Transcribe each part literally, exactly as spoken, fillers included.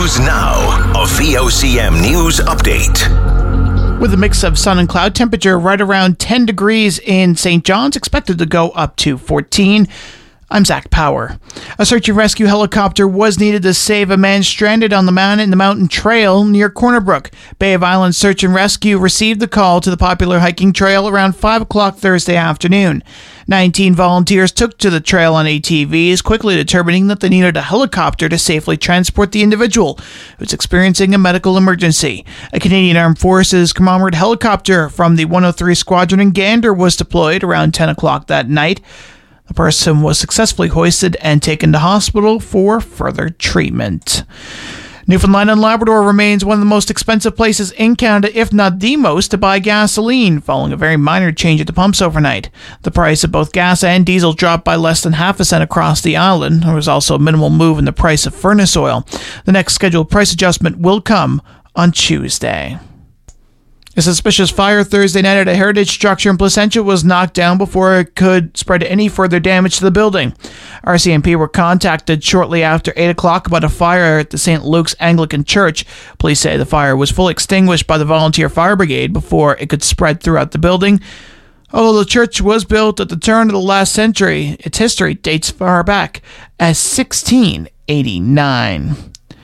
News Now, a V O C M News update. With a mix of sun and cloud, temperature right around ten degrees in Saint John's, expected to go up to fourteen. I'm Zach Power. A search and rescue helicopter was needed to save a man stranded on the man in the mountain trail near Corner Brook. Bay of Islands Search and Rescue received the call to the popular hiking trail around five o'clock Thursday afternoon. nineteen volunteers took to the trail on A T Vs, quickly determining that they needed a helicopter to safely transport the individual who was experiencing a medical emergency. A Canadian Armed Forces commemorated helicopter from the one oh three Squadron in Gander was deployed around ten o'clock that night. The person was successfully hoisted and taken to hospital for further treatment. Newfoundland and Labrador remains one of the most expensive places in Canada, if not the most, to buy gasoline, following a very minor change at the pumps overnight. The price of both gas and diesel dropped by less than half a cent across the island. There was also a minimal move in the price of furnace oil. The next scheduled price adjustment will come on Tuesday. A suspicious fire Thursday night at a heritage structure in Placentia was knocked down before it could spread any further damage to the building. R C M P were contacted shortly after eight o'clock about a fire at the Saint Luke's Anglican Church. Police say the fire was fully extinguished by the volunteer fire brigade before it could spread throughout the building. Although the church was built at the turn of the last century, its history dates far back as sixteen eighty-nine.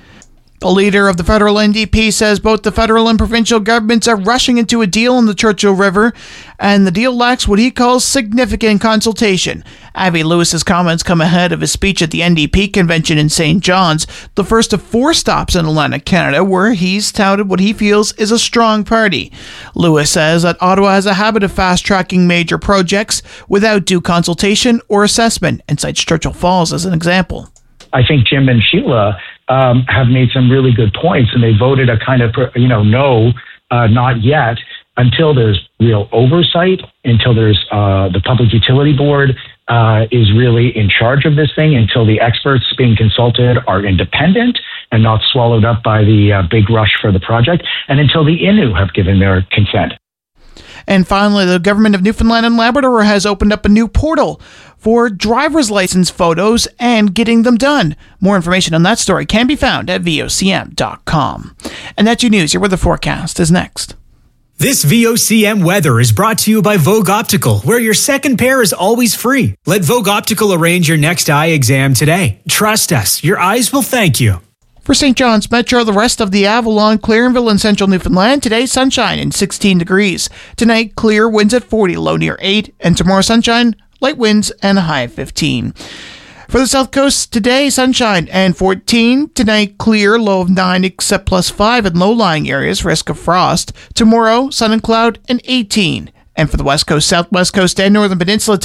The leader of the federal N D P says both the federal and provincial governments are rushing into a deal on the Churchill River, and the deal lacks what he calls significant consultation. Avi Lewis's comments come ahead of his speech at the N D P convention in Saint John's, the first of four stops in Atlantic Canada, where he's touted what he feels is a strong party. Lewis says that Ottawa has a habit of fast-tracking major projects without due consultation or assessment, and cites Churchill Falls as an example. I think Jim and Sheila um, have made some really good points, and they voted a kind of, you know, no, uh, not yet, until there's real oversight, until there's uh, the Public Utility Board uh, is really in charge of this thing, until the experts being consulted are independent and not swallowed up by the uh, big rush for the project, and until the Innu have given their consent. And finally, the government of Newfoundland and Labrador has opened up a new portal for driver's license photos and getting them done. More information on that story can be found at V O C M dot com. And that's your news. Your weather forecast is next. This V O C M weather is brought to you by Vogue Optical, where your second pair is always free. Let Vogue Optical arrange your next eye exam today. Trust us, your eyes will thank you. For Saint John's Metro, the rest of the Avalon, Clarenville, and central Newfoundland, today sunshine and sixteen degrees. Tonight, clear, winds at forty, low near eight. And tomorrow, sunshine, light winds, and a high of fifteen. For the South Coast, today, sunshine and fourteen. Tonight, clear, low of nine, except plus five in low-lying areas, risk of frost. Tomorrow, sun and cloud, and eighteen. And for the West Coast, Southwest Coast, and Northern Peninsula,